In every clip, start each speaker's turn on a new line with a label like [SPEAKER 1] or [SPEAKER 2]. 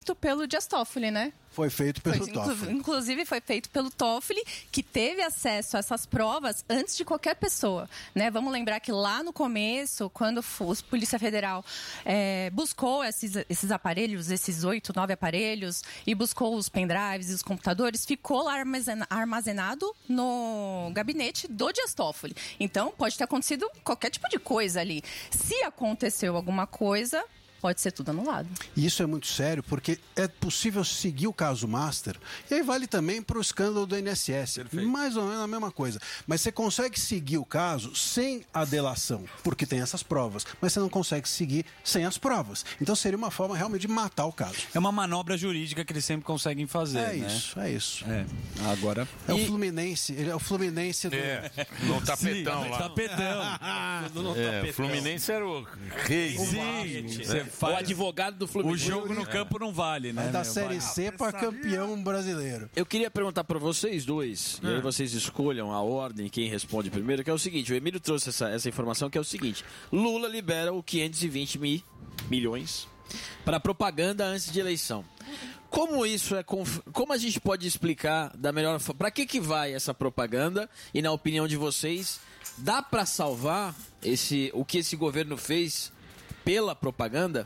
[SPEAKER 1] feito pelo Dias Toffoli, né?
[SPEAKER 2] Foi feito pelo Toffoli.
[SPEAKER 1] Inclusive foi feito pelo Toffoli, que teve acesso a essas provas antes de qualquer pessoa, né? Vamos lembrar que lá no começo, quando a Polícia Federal buscou esses aparelhos, esses 8, 9 aparelhos, e buscou os pendrives e os computadores, ficou lá armazenado no gabinete do Dias Toffoli. Então, pode ter acontecido qualquer tipo de coisa ali. Se aconteceu alguma coisa, pode ser tudo anulado.
[SPEAKER 2] E isso é muito sério, porque é possível seguir o caso Master, e aí vale também para o escândalo do INSS. Perfeito. Mais ou menos a mesma coisa. Mas você consegue seguir o caso sem a delação, porque tem essas provas, mas você não consegue seguir sem as provas. Então seria uma forma realmente de matar o caso.
[SPEAKER 3] É uma manobra jurídica que eles sempre conseguem fazer,
[SPEAKER 2] é isso.
[SPEAKER 3] Agora...
[SPEAKER 2] É o Fluminense, ele é o Fluminense do...
[SPEAKER 4] no tapetão.
[SPEAKER 3] Sim,
[SPEAKER 4] lá.
[SPEAKER 3] Tapetão.
[SPEAKER 4] O Fluminense era o rei.
[SPEAKER 3] Sim,
[SPEAKER 5] o advogado do Fluminense.
[SPEAKER 3] O jogo no campo não vale, né?
[SPEAKER 2] É da Série C para campeão brasileiro.
[SPEAKER 5] Eu queria perguntar para vocês dois, e aí vocês escolham a ordem, quem responde primeiro, que é o seguinte, o Emílio trouxe essa informação, que é o seguinte: Lula libera o 520 milhões para propaganda antes de eleição. Como isso como a gente pode explicar da melhor forma? Para que vai essa propaganda? E na opinião de vocês, dá para salvar o que esse governo fez pela propaganda?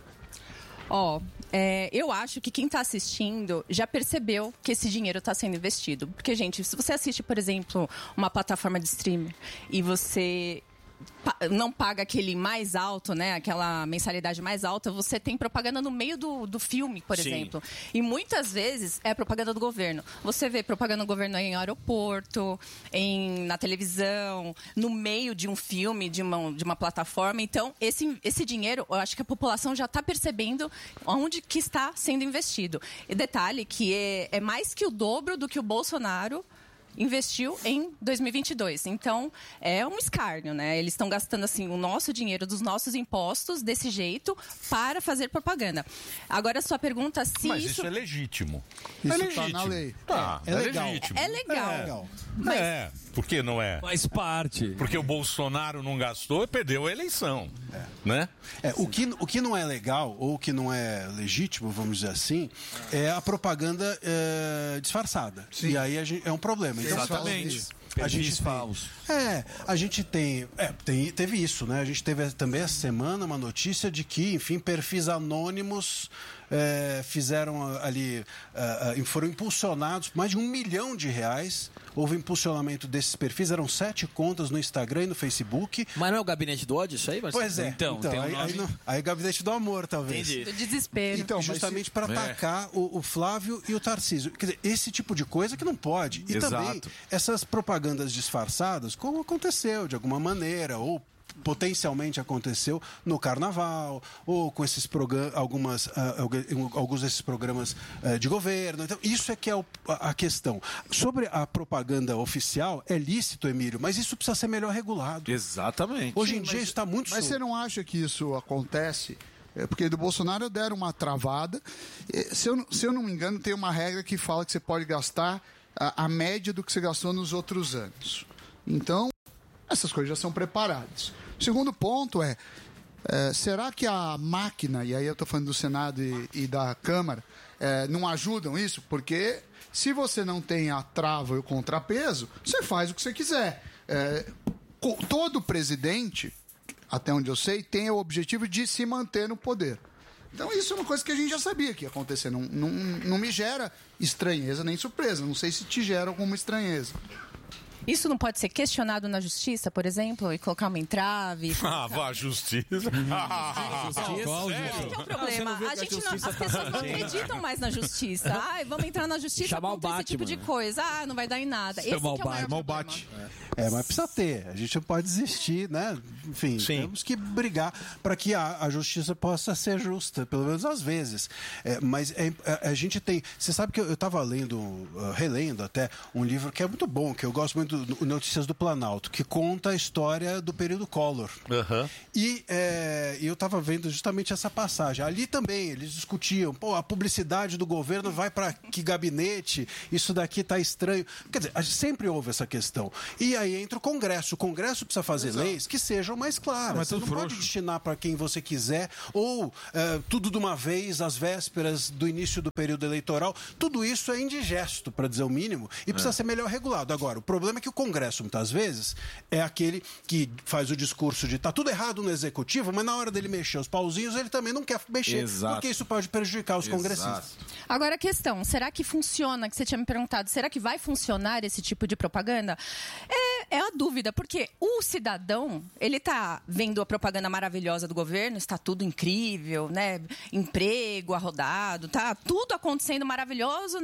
[SPEAKER 1] Eu acho que quem está assistindo já percebeu que esse dinheiro está sendo investido. Porque, gente, se você assiste, por exemplo, uma plataforma de streaming e você não paga aquele mais alto, né? Aquela mensalidade mais alta, você tem propaganda no meio do filme, por exemplo. E muitas vezes é propaganda do governo. Você vê propaganda do governo em aeroporto, na televisão, no meio de um filme, de uma plataforma. Então, esse dinheiro, eu acho que a população já está percebendo onde que está sendo investido. E detalhe que é mais que o dobro do que o Bolsonaro investiu em 2022. Então, é um escárnio, né? Eles estão gastando, assim, o nosso dinheiro dos nossos impostos desse jeito para fazer propaganda. Agora, a sua pergunta, se
[SPEAKER 4] Mas isso é legítimo.
[SPEAKER 2] Isso
[SPEAKER 4] legítimo.
[SPEAKER 2] Tá na lei.
[SPEAKER 4] É legal.
[SPEAKER 2] Legítimo.
[SPEAKER 1] É legal.
[SPEAKER 4] Mas... Por que não é?
[SPEAKER 3] Faz parte.
[SPEAKER 4] Porque o Bolsonaro não gastou e perdeu a eleição. Né?
[SPEAKER 2] O que não é legal, ou o que não é legítimo, vamos dizer assim, é a propaganda disfarçada. Sim. E aí é um problema. Então,
[SPEAKER 3] exatamente.
[SPEAKER 2] A gente
[SPEAKER 3] falso.
[SPEAKER 2] A gente teve isso, né? A gente teve também essa semana uma notícia de que, enfim, perfis anônimos fizeram ali, foram impulsionados mais de R$1 milhão. Houve impulsionamento desses perfis, eram 7 contas no Instagram e no Facebook.
[SPEAKER 5] Mas não é o gabinete do ódio isso aí? Marcelo?
[SPEAKER 2] Pois é.
[SPEAKER 3] Então tem um nome...
[SPEAKER 2] aí o gabinete do amor, talvez.
[SPEAKER 5] Entendi.
[SPEAKER 1] Do desespero.
[SPEAKER 2] Então, justamente para atacar o Flávio e o Tarcísio. Quer dizer, esse tipo de coisa que não pode. E também essas propagandas disfarçadas, como aconteceu de alguma maneira, ou potencialmente aconteceu no Carnaval, ou com esses alguns desses programas de governo. Então, isso é que é a questão. Sobre a propaganda oficial, é lícito, Emílio, mas isso precisa ser melhor regulado.
[SPEAKER 4] Exatamente.
[SPEAKER 2] Hoje em dia isso está muito
[SPEAKER 6] Mas você não acha que isso acontece? Porque do Bolsonaro deram uma travada. Se eu não me engano, tem uma regra que fala que você pode gastar a média do que você gastou nos outros anos. Então, essas coisas já são preparadas. O segundo ponto será que a máquina, e aí eu estou falando do Senado e da Câmara, não ajudam isso? Porque se você não tem a trava e o contrapeso, você faz o que você quiser. Todo presidente, até onde eu sei, tem o objetivo de se manter no poder. Então isso é uma coisa que a gente já sabia que ia acontecer. Não me gera estranheza nem surpresa. Não sei se te gera alguma estranheza.
[SPEAKER 1] Isso não pode ser questionado na justiça, por exemplo, e colocar uma entrave?
[SPEAKER 4] Vá à justiça.
[SPEAKER 1] Esse que é o problema. As pessoas não acreditam mais na justiça. Vamos entrar na justiça
[SPEAKER 5] Chamar
[SPEAKER 1] contra esse tipo de coisa. Não vai dar em nada. Esse que é o maior problema.
[SPEAKER 2] Mas precisa ter. A gente não pode desistir, né? Enfim, temos que brigar para que a justiça possa ser justa, pelo menos às vezes. Mas a gente tem... Você sabe que eu estava relendo até um livro que é muito bom, que eu gosto muito do Notícias do Planalto, que conta a história do período Collor. E eu estava vendo justamente essa passagem. Ali também eles discutiam, a publicidade do governo vai para que gabinete, isso daqui está estranho. Quer dizer, sempre houve essa questão. E aí entra o Congresso. O Congresso precisa fazer leis que sejam mais claras. Você não pode destinar para quem você quiser, ou tudo de uma vez, às vésperas do início do período eleitoral. Tudo isso é indigesto, para dizer o mínimo, e precisa ser melhor regulado. Agora, o problema é que o Congresso, muitas vezes, é aquele que faz o discurso de tá tudo errado no Executivo, mas na hora dele mexer os pauzinhos, ele também não quer mexer, porque isso pode prejudicar os congressistas.
[SPEAKER 1] Agora a questão, será que funciona, que você tinha me perguntado, será que vai funcionar esse tipo de propaganda? É a dúvida, porque o cidadão, ele tá vendo a propaganda maravilhosa do governo, está tudo incrível, né? Emprego arrodado, tá tudo acontecendo maravilhoso,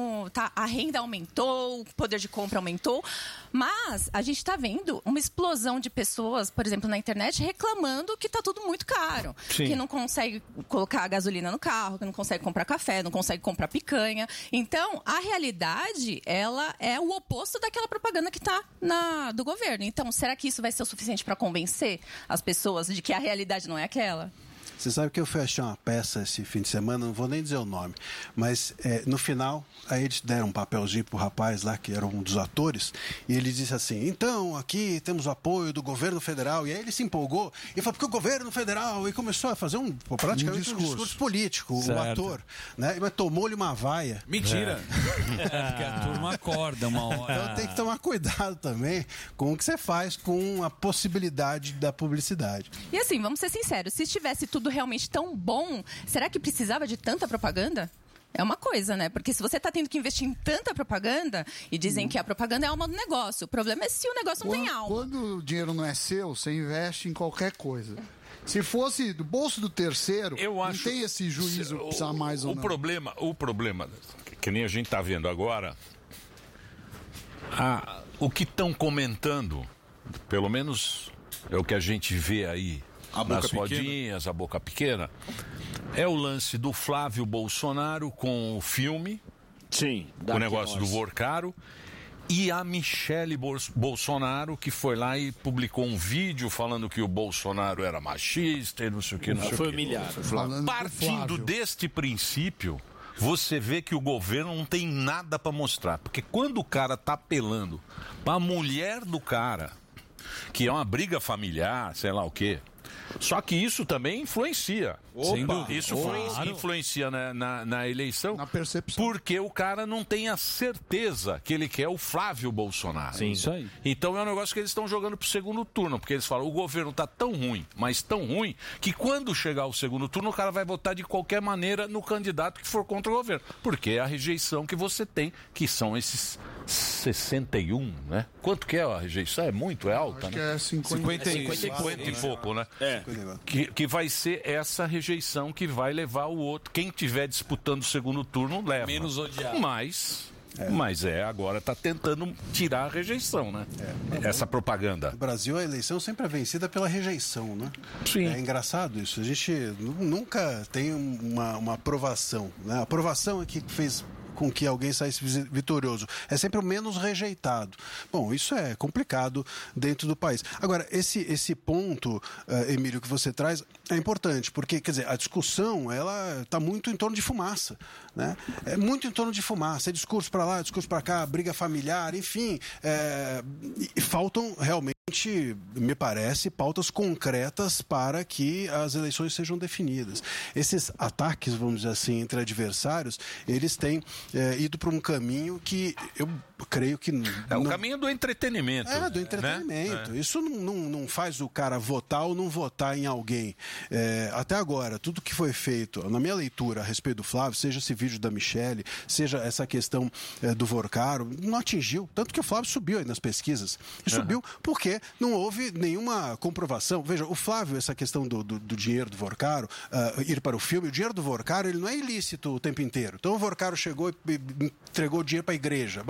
[SPEAKER 1] a renda aumentou, o poder de compra aumentou, mas a gente está vendo uma explosão de pessoas, por exemplo, na internet, reclamando que está tudo muito caro. Sim. Que não consegue colocar gasolina no carro, que não consegue comprar café, não consegue comprar picanha. Então, a realidade, ela é o oposto daquela propaganda que está do governo. Então, será que isso vai ser o suficiente para convencer as pessoas de que a realidade não é aquela?
[SPEAKER 2] Você sabe que eu fui achar uma peça esse fim de semana, não vou nem dizer o nome, mas no final, aí eles deram um papelzinho pro rapaz lá, que era um dos atores, e ele disse assim, então, aqui temos o apoio do governo federal, e aí ele se empolgou, e falou, porque o governo federal, e começou a fazer praticamente um discurso político, o ator, né? Mas tomou-lhe uma vaia.
[SPEAKER 3] Mentira! Porque a turma acorda uma hora.
[SPEAKER 2] Então tem que tomar cuidado também com o que você faz com a possibilidade da publicidade.
[SPEAKER 1] E assim, vamos ser sinceros, se estivesse tudo realmente tão bom, será que precisava de tanta propaganda? É uma coisa, né? Porque se você está tendo que investir em tanta propaganda e dizem que a propaganda é a alma do negócio, o problema é se o negócio não tem alma.
[SPEAKER 6] Quando o dinheiro não é seu, você investe em qualquer coisa. Se fosse do bolso do terceiro, não tem esse juízo precisar mais ou não.
[SPEAKER 4] O problema, que nem a gente está vendo agora, o que estão comentando, pelo menos é o que a gente vê aí, nas rodinhas, a boca pequena, é o lance do Flávio Bolsonaro com o filme, o negócio do Vorcaro, e a Michele Bolsonaro, que foi lá e publicou um vídeo falando que o Bolsonaro era machista e não sei o que, não sei o que.
[SPEAKER 5] Familiar.
[SPEAKER 4] Partindo deste princípio, você vê que o governo não tem nada para mostrar. Porque quando o cara tá apelando pra mulher do cara, que é uma briga familiar, sei lá o quê, só que isso também influencia. Isso influencia na eleição.
[SPEAKER 6] Na percepção.
[SPEAKER 4] Porque o cara não tem a certeza que ele quer o Flávio Bolsonaro.
[SPEAKER 3] Sim, isso aí.
[SPEAKER 4] Então é um negócio que eles estão jogando pro segundo turno. Porque eles falam, o governo tá tão ruim, mas tão ruim, que quando chegar o segundo turno, o cara vai votar de qualquer maneira no candidato que for contra o governo. Porque é a rejeição que você tem, que são esses 61, né? Quanto que é a rejeição? É muito? É alta,
[SPEAKER 6] Acho
[SPEAKER 4] né?
[SPEAKER 6] que é 50
[SPEAKER 4] e pouco, né? Que vai ser essa rejeição que vai levar o outro. Quem estiver disputando o segundo turno, leva.
[SPEAKER 3] Menos odiado.
[SPEAKER 4] Mas agora está tentando tirar a rejeição, né? Essa propaganda.
[SPEAKER 2] No Brasil, a eleição sempre é vencida pela rejeição, né?
[SPEAKER 4] Sim.
[SPEAKER 2] É engraçado isso. A gente nunca tem uma aprovação, né? A aprovação é que fez com que alguém saísse vitorioso. É sempre o menos rejeitado. Bom, isso é complicado dentro do país. Agora, esse ponto, Emílio, que você traz é importante, porque, quer dizer, a discussão, ela está muito em torno de fumaça, né? É muito em torno de fumaça. É discurso para lá, discurso para cá, briga familiar, enfim. E faltam realmente, me parece, pautas concretas para que as eleições sejam definidas. Esses ataques, vamos dizer assim, entre adversários, eles têm ido para um caminho que eu creio que...
[SPEAKER 4] o caminho do entretenimento.
[SPEAKER 2] Do entretenimento. Né? Isso não faz o cara votar ou não votar em alguém. Até agora, tudo que foi feito, na minha leitura a respeito do Flávio, seja esse vídeo da Michele, seja essa questão do Vorcaro, não atingiu. Tanto que o Flávio subiu aí nas pesquisas. E subiu porque não houve nenhuma comprovação. Veja, o Flávio, essa questão do dinheiro do Vorcaro, ir para o filme, o dinheiro do Vorcaro, ele não é ilícito o tempo inteiro. Então o Vorcaro chegou e entregou o dinheiro para a igreja. A igreja é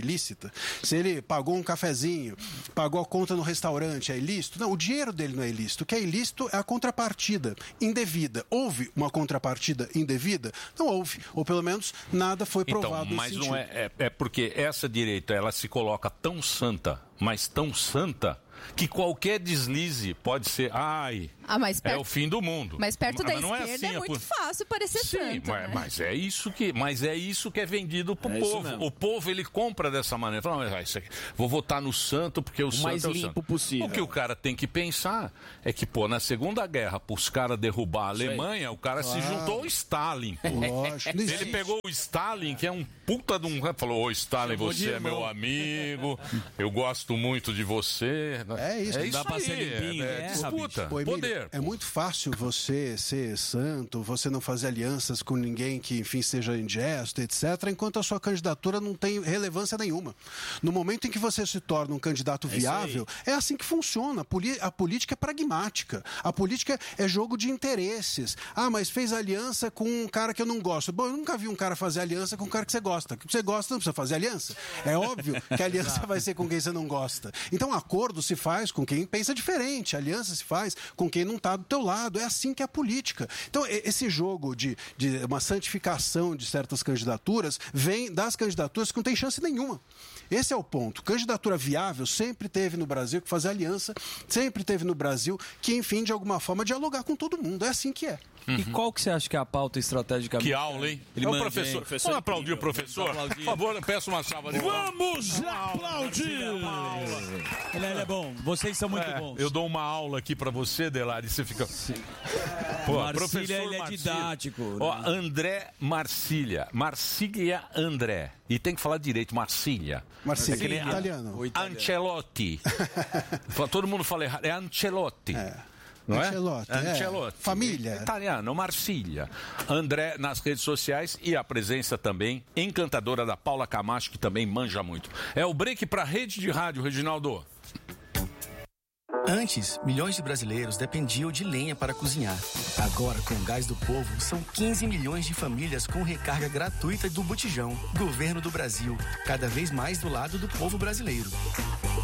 [SPEAKER 2] ilícita? Se ele pagou um cafezinho, pagou a conta no restaurante, é ilícito? Não, o dinheiro dele não é ilícito. O que é ilícito é a contrapartida indevida. Houve uma contrapartida indevida? Não houve. Ou pelo menos nada foi provado nesse
[SPEAKER 4] mas
[SPEAKER 2] sentido.
[SPEAKER 4] Não é porque essa direita, ela se coloca tão santa, mas tão santa, que qualquer deslize pode ser,
[SPEAKER 1] mas perto,
[SPEAKER 4] é o fim do mundo.
[SPEAKER 1] Mas perto da
[SPEAKER 4] não
[SPEAKER 1] esquerda
[SPEAKER 4] é, assim,
[SPEAKER 1] muito fácil parecer santo. Né?
[SPEAKER 4] Mas é isso que é vendido pro povo. O povo, ele compra dessa maneira. Fala, isso aqui, vou votar no santo porque o santo
[SPEAKER 5] mais
[SPEAKER 4] é o
[SPEAKER 5] limpo
[SPEAKER 4] santo.
[SPEAKER 5] possível.
[SPEAKER 4] O que o cara tem que pensar é que, na Segunda Guerra, pros caras derrubar a Alemanha, o cara se juntou ao Stalin.
[SPEAKER 2] Lógico.
[SPEAKER 4] Ele pegou o Stalin, que é um puta de um... Falou, Stalin, você é meu amigo, eu gosto muito de você...
[SPEAKER 2] É isso,
[SPEAKER 3] dá pra ser limpinho,
[SPEAKER 4] disputa,
[SPEAKER 2] Emílio,
[SPEAKER 4] poder.
[SPEAKER 2] É muito fácil você ser santo, você não fazer alianças com ninguém que, enfim, seja indigesto, etc., enquanto a sua candidatura não tem relevância nenhuma. No momento em que você se torna um candidato viável, é assim que funciona. A política é pragmática. A política é jogo de interesses. Mas fez aliança com um cara que eu não gosto. Bom, eu nunca vi um cara fazer aliança com um cara que você gosta. Que você gosta, não precisa fazer aliança. É óbvio que a aliança vai ser com quem você não gosta. Então, acordo se faz com quem pensa diferente, aliança se faz com quem não está do teu lado, é assim que é a política. Então, esse jogo de uma santificação de certas candidaturas vem das candidaturas que não tem chance nenhuma. Esse é o ponto. Candidatura viável sempre teve no Brasil que fazer aliança, sempre teve no Brasil que, enfim, de alguma forma, dialogar com todo mundo. É assim que é.
[SPEAKER 3] E qual que você acha que é a pauta estratégica?
[SPEAKER 4] Que aula, hein? O professor. Vamos aplaudir o professor? Por favor, peço uma salva de palmas.
[SPEAKER 3] Vamos aplaudir! Ele é bom. Vocês são muito bons.
[SPEAKER 4] Eu dou uma aula aqui pra você, Delari, e você fica...
[SPEAKER 3] Marcília, ele é didático.
[SPEAKER 4] Né? André Marcília. Marcília André. E tem que falar direito, Marcília.
[SPEAKER 2] Marcília, italiano.
[SPEAKER 4] Ancelotti. Todo mundo fala errado. É Ancelotti. Não
[SPEAKER 2] Ancelotti,
[SPEAKER 4] Ancelotti.
[SPEAKER 2] Família.
[SPEAKER 4] Italiano, Marcília. André nas redes sociais e a presença também encantadora da Paula Camacho, que também manja muito. É o break para a rede de rádio, Reginaldo.
[SPEAKER 7] Antes, milhões de brasileiros dependiam de lenha para cozinhar. Agora, com o Gás do Povo, são 15 milhões de famílias com recarga gratuita do Botijão. Governo do Brasil, cada vez mais do lado do povo brasileiro.